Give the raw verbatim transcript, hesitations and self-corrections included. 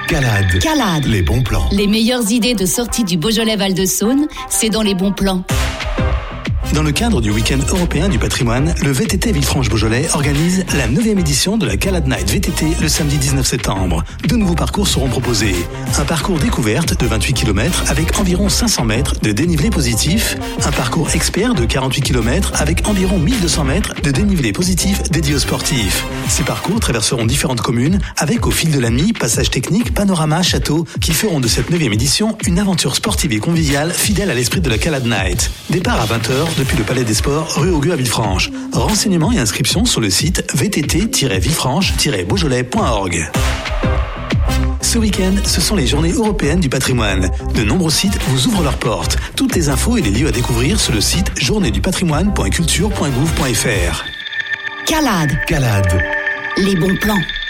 Calade. Calade. Les bons plans. Les meilleures idées de sortie du Beaujolais Val-de-Saône, c'est dans les bons plans. Dans le cadre du week-end européen du patrimoine, le V T T Villefranche-Beaujolais organise la neuvième édition de la Calade Night V T T le samedi dix-neuf septembre. Deux nouveaux parcours seront proposés. Un parcours découverte de vingt-huit kilomètres avec environ cinq cents mètres de dénivelé positif. Un parcours expert de quarante-huit kilomètres avec environ mille deux cents mètres de dénivelé positif dédié aux sportifs. Ces parcours traverseront différentes communes avec au fil de la nuit, passages techniques, panoramas, châteaux qui feront de cette neuvième édition une aventure sportive et conviviale fidèle à l'esprit de la Calade Night. Départ à vingt heures depuis le Palais des Sports, rue Auguste à Villefranche. Renseignements et inscriptions sur le site v t t tiret villefranche tiret beaujolais point org. Ce week-end, ce sont les journées européennes du patrimoine. De nombreux sites vous ouvrent leurs portes. Toutes les infos et les lieux à découvrir sur le site journée du patrimoine point culture point gouv point f r. Calade. Calade. Les bons plans.